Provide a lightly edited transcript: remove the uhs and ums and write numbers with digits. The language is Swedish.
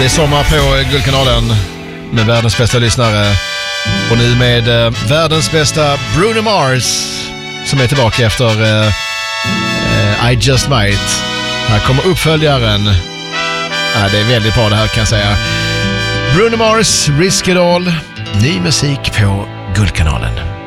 Det är sommar på Guldkanalen med världens bästa lyssnare. Och nu med världens bästa Bruno Mars som är tillbaka efter I Just Might. Här kommer uppföljaren. Det är väldigt bra det här kan jag säga. Bruno Mars, Risk It All. Ny musik på Guldkanalen.